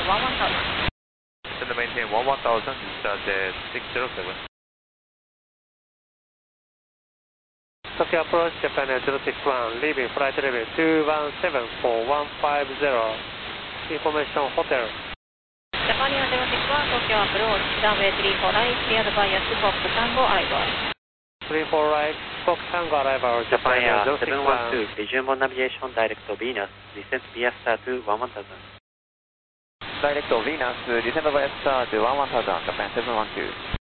maintain 11000. Descend maintain 11000, discharge 607. Tokyo approach Japan 061, leaving flight level 217 for 150, information hotel. Japan 061, Tokyo approach, runway 34 right, cleared via Fox Tango arrival. 34 right, Fox Tango arrival, Japan 061. 712, resume navigation direct to Venus, descent via star to 11000. Direct to Venus, descend via star to 11000, Japan 712.